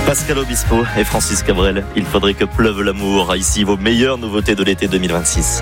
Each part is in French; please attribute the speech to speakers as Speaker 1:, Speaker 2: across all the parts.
Speaker 1: Pascal Obispo et Francis Cabrel, il faudrait que pleuve l'amour. Ici, vos meilleures nouveautés de l'été 2026.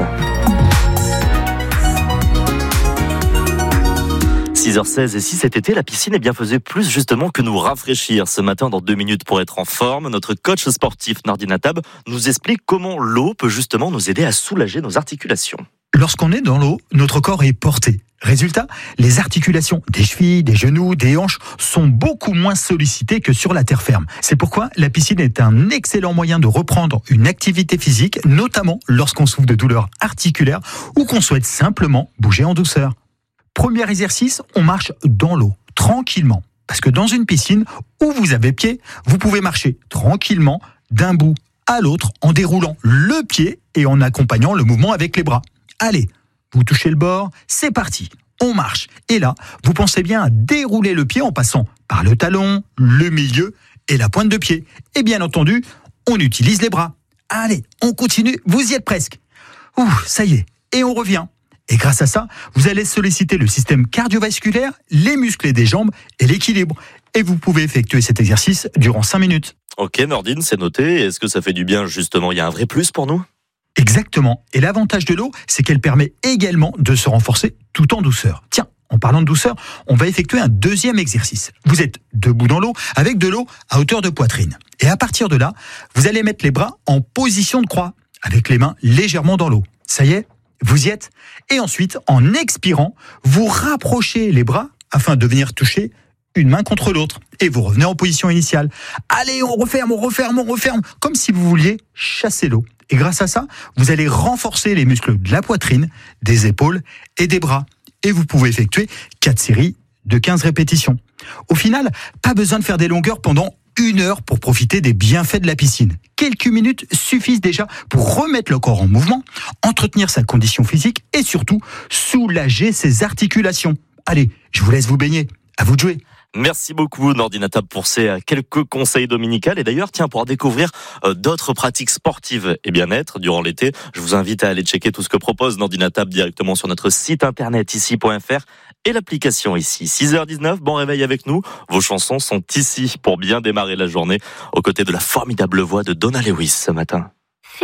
Speaker 1: 6h16, et si cet été la piscine faisait plus justement que nous rafraîchir. Ce matin, dans 2 minutes pour être en forme, notre coach sportif Nordine Tab nous explique comment l'eau peut justement nous aider à soulager nos articulations.
Speaker 2: Lorsqu'on est dans l'eau, notre corps est porté. Résultat, les articulations des chevilles, des genoux, des hanches sont beaucoup moins sollicitées que sur la terre ferme. C'est pourquoi la piscine est un excellent moyen de reprendre une activité physique, notamment lorsqu'on souffre de douleurs articulaires ou qu'on souhaite simplement bouger en douceur. Premier exercice, on marche dans l'eau, tranquillement. Parce que dans une piscine où vous avez pied, vous pouvez marcher tranquillement d'un bout à l'autre en déroulant le pied et en accompagnant le mouvement avec les bras. Allez, vous touchez le bord, c'est parti, on marche. Et là, vous pensez bien à dérouler le pied en passant par le talon, le milieu et la pointe de pied. Et bien entendu, on utilise les bras. Allez, on continue, vous y êtes presque. Ça y est, et on revient. Et grâce à ça, vous allez solliciter le système cardiovasculaire, les muscles des jambes et l'équilibre. Et vous pouvez effectuer cet exercice durant 5 minutes.
Speaker 1: Ok Nordine, c'est noté. Est-ce que ça fait du bien justement? Il y a un vrai plus pour nous?
Speaker 2: Exactement. Et l'avantage de l'eau, c'est qu'elle permet également de se renforcer tout en douceur. Tiens, en parlant de douceur, on va effectuer un deuxième exercice. Vous êtes debout dans l'eau, avec de l'eau à hauteur de poitrine. Et à partir de là, vous allez mettre les bras en position de croix, avec les mains légèrement dans l'eau. Ça y est, vous y êtes. Et ensuite, en expirant, vous rapprochez les bras afin de venir toucher une main contre l'autre. Et vous revenez en position initiale. Allez, on referme, comme si vous vouliez chasser l'eau. Et grâce à ça, vous allez renforcer les muscles de la poitrine, des épaules et des bras. Et vous pouvez effectuer 4 séries de 15 répétitions. Au final, pas besoin de faire des longueurs pendant 1 heure pour profiter des bienfaits de la piscine. Quelques minutes suffisent déjà pour remettre le corps en mouvement, entretenir sa condition physique et surtout soulager ses articulations. Allez, je vous laisse vous baigner. À vous de jouer.
Speaker 1: Merci beaucoup Nordine Tab pour ces quelques conseils dominicales. Et d'ailleurs, pour découvrir d'autres pratiques sportives et bien-être durant l'été, je vous invite à aller checker tout ce que propose Nordine Tab directement sur notre site internet ici.fr et l'application ici. 6h19, bon réveil avec nous. Vos chansons sont ici pour bien démarrer la journée aux côtés de la formidable voix de Donna Lewis ce matin.